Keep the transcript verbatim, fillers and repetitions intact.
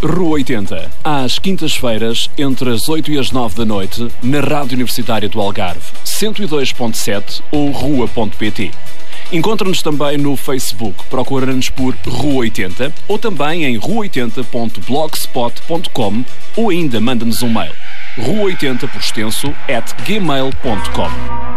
Rua oitenta, às quintas-feiras, entre as oito e as nove da noite, na Rádio Universitária do Algarve, cento e dois ponto sete ou rua ponto pt. Encontra-nos também no Facebook, procura-nos por Rua oitenta ou também em rua oitenta ponto blogspot ponto com ou ainda manda-nos um mail, rua oitenta por extenso, at gmail ponto com.